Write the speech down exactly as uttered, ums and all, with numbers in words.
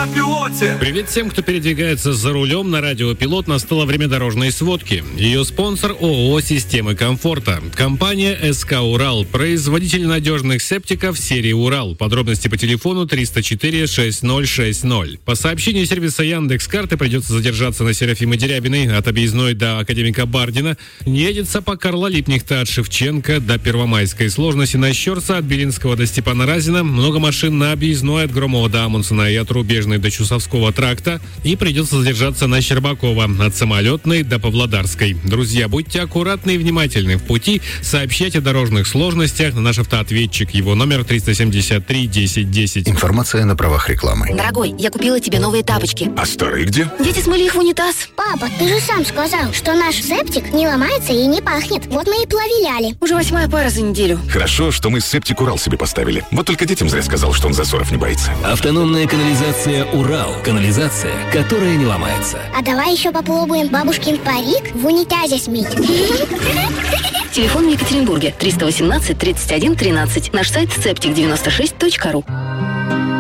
автопилоте. Привет всем, кто передвигается за рулем на радио Пилот. Настало время дорожной сводки. Ее спонсор ООО «Системы комфорта». Компания СК «Урал». Производитель надежных септиков серии «Урал». Подробности по телефону триста четыре шестьдесят ноль шестьдесят. По сообщению сервиса Яндекс.Карты придется задержаться на Серафима Дерябиной от Объездной до Академика Бардина. Едется по Карла Липнихта от Шевченко до Первомайской. Сложности на Щерса от Белинского до Степана Разина. Много машин на Объездной от Громова до Амундсена и от Рубежной до Чусовского тракта. И придется задержаться на Щербакова от Самолетной до Павлодарской. Друзья, будьте аккуратны и внимательны в пути. Сообщайте о дорожных сложностях на наш автоответчик. Его номер триста семьдесят три десять десять. Информация на правах рекламы. Дорогой, я купила тебе новые тапочки. А старые где? Дети смыли их в унитаз. Папа, ты же сам сказал, что наш септик не ломается и не пахнет. Вот мы и проверяли. Уже восьмая пара за неделю. Хорошо, что мы септик Урал себе поставили. Вот только детям зря сказал, что он засоров не боится. Автономная канализация Урал. Канализация, которая не ломается. А давай еще попробуем бабушкин парик в унитазе смыть. Телефон в Екатеринбурге триста восемнадцать тридцать один тринадцать. Наш сайт септик девяносто шесть точка ру.